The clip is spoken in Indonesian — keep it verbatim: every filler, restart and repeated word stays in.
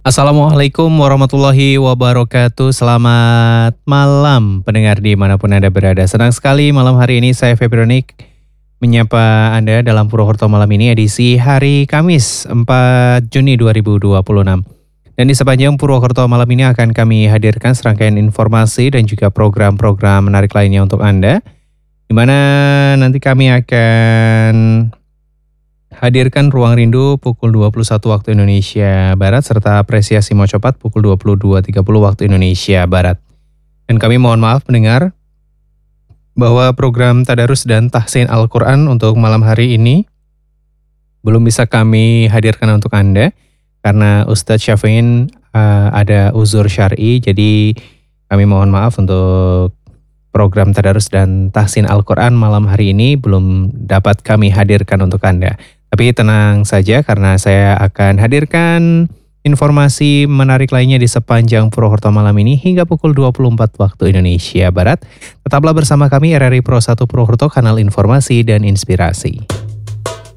Assalamualaikum warahmatullahi wabarakatuh. Selamat malam pendengar dimanapun Anda berada. Senang sekali malam hari ini saya Febronik menyapa Anda dalam Purwokerto malam ini edisi hari Kamis empat Juni dua ribu dua puluh enam. Dan di sepanjang Purwokerto malam ini akan kami hadirkan serangkaian informasi dan juga program-program menarik lainnya untuk Anda. Di mana nanti kami akan hadirkan Ruang Rindu pukul dua puluh satu waktu Indonesia Barat serta Apresiasi Mocopat pukul dua puluh dua tiga puluh waktu Indonesia Barat. Dan kami mohon maaf mendengar bahwa program Tadarus dan Tahsin Al-Quran untuk malam hari ini belum bisa kami hadirkan untuk Anda karena Ustadz Syafi'in uh, ada uzur syar'i, jadi kami mohon maaf untuk program Tadarus dan Tahsin Al-Quran malam hari ini belum dapat kami hadirkan untuk Anda. Tapi tenang saja karena saya akan hadirkan informasi menarik lainnya di sepanjang Purwokerto malam ini hingga pukul dua puluh empat waktu Indonesia Barat. Tetaplah bersama kami R R I Pro satu Purwokerto, kanal informasi dan inspirasi.